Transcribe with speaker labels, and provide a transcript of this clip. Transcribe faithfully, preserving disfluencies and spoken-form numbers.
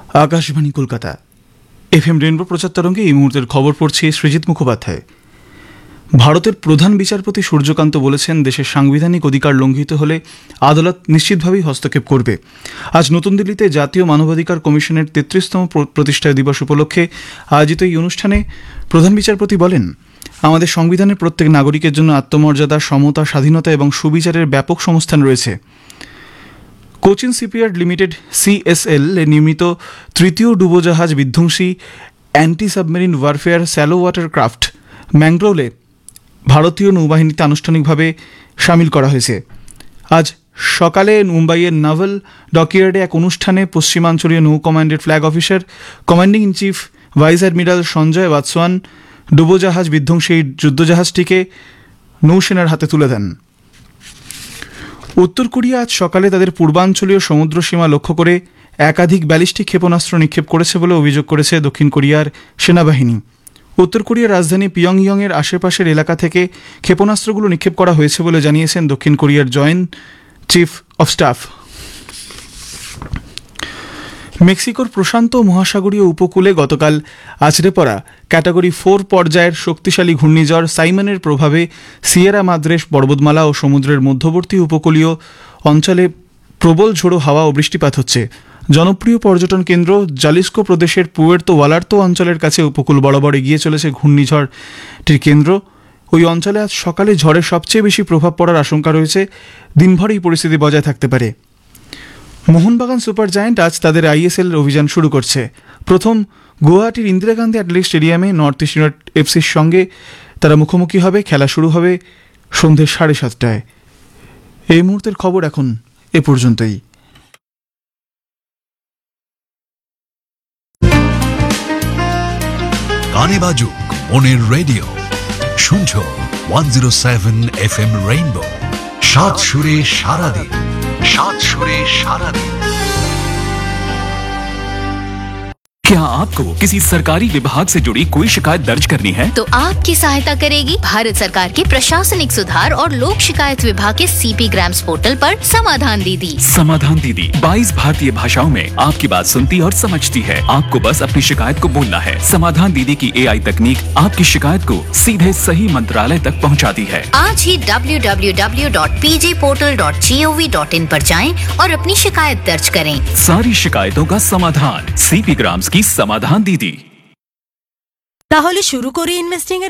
Speaker 1: Akashvani Kolkata F M rainbow প্রচার তরঙ্গে এই মুহূর্তের খবর পড়ছে সৃজিত মুখোপাধ্যায়। ভারতের প্রধান বিচারপতি সূর্যকান্ত বলেছেন, দেশের সাংবিধানিক অধিকার লঙ্ঘিত হলে আদালত নিশ্চিতভাবেই হস্তক্ষেপ করবে। আজ নতুন দিল্লিতে জাতীয় মানবাধিকার কমিশনের তেত্রিশতম প্রতিষ্ঠা দিবস উপলক্ষে আয়োজিত এই অনুষ্ঠানে প্রধান বিচারপতি বলেন, আমাদের সংবিধানের প্রত্যেক নাগরিকের জন্য আত্মমর্যাদা, সমতা, স্বাধীনতা এবং সুবিচারের ব্যাপক সংস্থান রয়েছে। কোচিন শিপইয়ার্ড লিমিটেড সিএসএল এ নির্মিত তৃতীয় ডুবোজাহাজ বিধ্বংসী anti submarine warfare shallow water craft ম্যাংগ্রোলে ভারতীয় নৌবাহিনীতে আনুষ্ঠানিকভাবে সামিল করা হয়েছে। আজ সকালে মুম্বাইয়ের নাভাল ডকইয়ার্ডে এক অনুষ্ঠানে পশ্চিমাঞ্চলীয় নৌ কমান্ডের flag officer commanding in chief vice admiral Sanjay বাতসোয়ান ডুবোজাহাজ বিধ্বংসী এই যুদ্ধজাহাজটিকে নৌসেনার হাতে তুলে দেন। উত্তর কোরিয়া আজ সকালে তাদের পূর্বাঞ্চলীয় সমুদ্র সীমা লক্ষ্য করে একাধিক ব্যালিস্টিক ক্ষেপণাস্ত্র নিক্ষেপ করেছে বলে অভিযোগ করেছে দক্ষিণ কোরিয়ার সেনাবাহিনী। উত্তর কোরিয়ার রাজধানী পিয়ংইয়ং এর আশেপাশের এলাকা থেকে ক্ষেপণাস্ত্রগুলো নিক্ষেপ করা হয়েছে বলে জানিয়েছেন দক্ষিণ কোরিয়ার জয়েন্ট চিফ অফ স্টাফ। মেক্সিকোর প্রশান্ত মহাসাগরীয় উপকূলে গতকাল আছড়ে পড়া ক্যাটাগরি ফোর পর্যায়ের শক্তিশালী ঘূর্ণিঝড় সাইমনের প্রভাবে সিয়েরা মাদ্রেস পর্বতমালা ও সমুদ্রের মধ্যবর্তী উপকূলীয় অঞ্চলে প্রবল ঝোড়ো হাওয়া ও বৃষ্টিপাত হচ্ছে। জনপ্রিয় পর্যটন কেন্দ্র জালিস্কো প্রদেশের পুয়ের্তো ওয়ালার্তো অঞ্চলের কাছে উপকূল বরাবর এগিয়ে চলেছে ঘূর্ণিঝড়টির কেন্দ্র। ওই অঞ্চলে আজ সকালে ঝড়ের সবচেয়ে বেশি প্রভাব পড়ার আশঙ্কা রয়েছে। দিনভর এই পরিস্থিতি বজায় থাকতে পারে। মোহনবাগান সুপার জায়ান্ট আজ তাদের আইএসএল অভিযান শুরু করছে। প্রথম গুয়াহাটির ইন্দিরা গান্ধী অ্যাথলেটিক স্টেডিয়ামে নর্থ ইস্ট ইউনাইটেড এফসির সঙ্গে তারা মুখোমুখি হবে। খেলা শুরু হবে সন্ধ্যে সাড়ে সাতটায়। এই মুহূর্তের খবর এখন এ পর্যন্তই।
Speaker 2: গানে বাজুক মনের রেডিও, শুনছো one zero seven F M rainbow. সাত সুরে সারাদিন, सात सुरे सारा दिन।
Speaker 3: क्या आपको किसी सरकारी विभाग से जुड़ी कोई शिकायत दर्ज करनी है?
Speaker 4: तो आपकी सहायता करेगी भारत सरकार के प्रशासनिक सुधार और लोक शिकायत विभाग के सीपी ग्राम्स पोर्टल पर समाधान दीदी।
Speaker 3: समाधान दीदी बाईस भारतीय भाषाओं में आपकी बात सुनती और समझती है। आपको बस अपनी शिकायत को बोलना है। समाधान दीदी की एआई तकनीक आपकी शिकायत को सीधे सही मंत्रालय तक पहुंचाती है।
Speaker 4: आज ही W W W dot P J portal dot G O V dot in पर जाएं और अपनी शिकायत दर्ज करें।
Speaker 3: सारी शिकायतों का समाधान सीपी ग्राम्स की समाधान दीदी।
Speaker 5: তাহলে শুরু করি ইনভেস্টিং এর